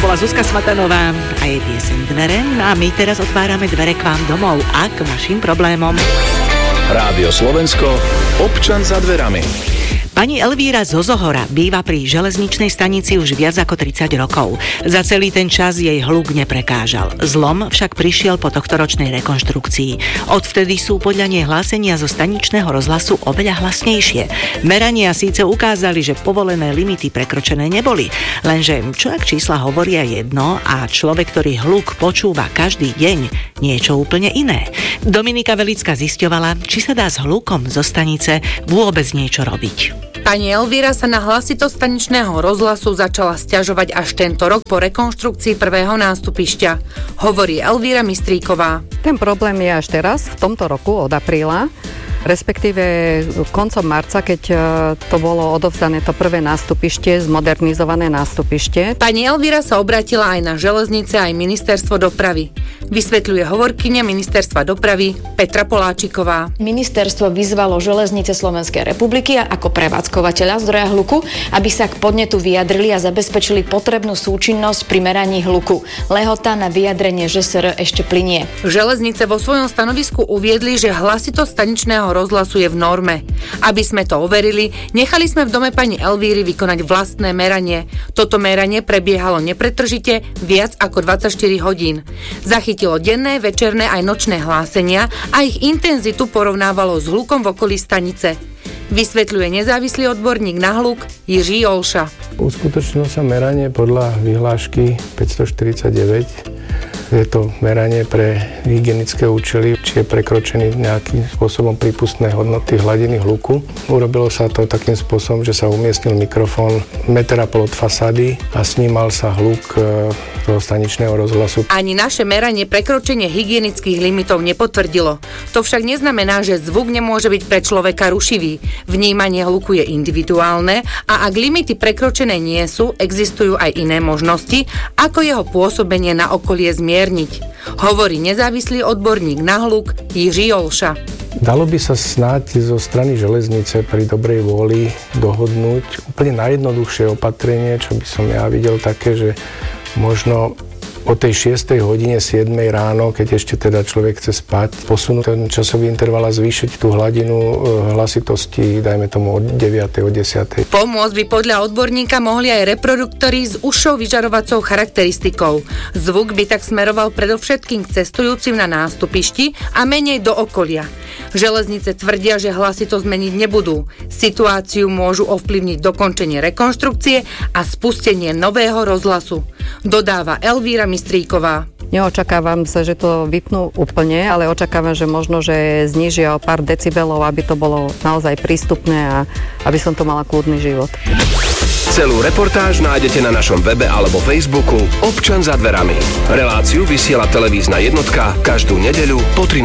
bola Zuzka Smatanová a jej pieseň Dvere. No a my teraz otvárame dvere k vám domov a k vašim problémom. Rádio Slovensko, občan za dverami. Pani Elvíra zo Zohora býva pri železničnej stanici už viac ako 30 rokov. Za celý ten čas jej hluk neprekážal. Zlom však prišiel po tohtoročnej rekonštrukcii. Odvtedy sú podľa nej hlásenia zo staničného rozhlasu oveľa hlasnejšie. Merania síce ukázali, že povolené limity prekročené neboli, lenže čo ak čísla hovoria jedno a človek, ktorý hluk počúva každý deň, niečo úplne iné. Dominika Velická zisťovala, či sa dá s hlukom zo stanice vôbec niečo robiť. Pani Elvíra sa na hlasitosť staničného rozhlasu začala sťažovať až tento rok po rekonštrukcii prvého nástupišťa. Hovorí Elvíra Mistríková. Ten problém je až teraz, v tomto roku od apríla, respektíve koncom marca, keď to bolo odovzdané to prvé nástupište, zmodernizované nástupište. Pani Elvíra sa obrátila aj na železnice, aj ministerstvo dopravy. Vysvetľuje hovorkyňa ministerstva dopravy Petra Poláčiková. Ministerstvo vyzvalo železnice Slovenskej republiky ako prevádzkovateľa zdroja hluku, aby sa k podnetu vyjadrili a zabezpečili potrebnú súčinnosť pri meraní hluku. Lehota na vyjadrenie ŽSR ešte plynie. Železnice vo svojom stanovisku uviedli, že hlasitosť staničného rozhlasu je v norme. Aby sme to overili, nechali sme v dome pani Elvíry vykonať vlastné meranie. Toto meranie prebiehalo nepretržite viac ako 24 hodín. Zachytilo denné, večerné aj nočné hlásenia a ich intenzitu porovnávalo s hlukom v okolí stanice. Vysvetľuje nezávislý odborník na hluk Jiří Olša. Uskutočnilo sa meranie podľa vyhlášky 549. Je to meranie pre hygienické účely, či je prekročený nejakým spôsobom prípustné hodnoty hladiny hluku. Urobilo sa to takým spôsobom, že sa umiestnil mikrofón 1,5 metra od fasády a snímal sa hluk toho staničného rozhlasu. Ani naše meranie prekročenie hygienických limitov nepotvrdilo. To však neznamená, že zvuk nemôže byť pre človeka rušivý. Vnímanie hluku je individuálne a ak limity prekročené nie sú, existujú aj iné možnosti, ako jeho pôsobenie na okolie zmierniť. Hovorí nezávislý odborník na hluk Jiří Olša. Dalo by sa snáď zo strany železnice pri dobrej vôli dohodnúť úplne najjednoduchšie opatrenie, čo by som ja videl také, že možno o tej 6. hodine, 7. ráno, keď ešte teda človek chce spať, posunúť ten časový interval a zvýšiť tú hladinu hlasitosti, dajme tomu od 9. o 10. Pomôcť by podľa odborníka mohli aj reproduktory s užšou vyžarovacou charakteristikou. Zvuk by tak smeroval predovšetkým k cestujúcim na nástupišti a menej do okolia. Železnice tvrdia, že hlasitosť zmeniť nebudú. Situáciu môžu ovplyvniť dokončenie rekonštrukcie a spustenie nového rozhlasu. Dodáva Elvíra Mistríková. Neočakávam sa, že to vypnú úplne, ale očakávam, že možno, že znížia o pár decibelov, aby to bolo naozaj prístupné a aby som to mala kľudný život. Celú reportáž nájdete na našom webe alebo Facebooku Občan za dverami. Reláciu vysiela televízna jednotka každú nedeľu po 13.